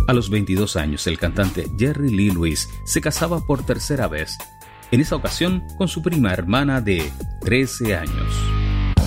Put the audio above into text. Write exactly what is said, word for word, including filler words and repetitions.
A los veintidós años, el cantante Jerry Lee Lewis se casaba por tercera vez, en esa ocasión con su prima hermana de trece años.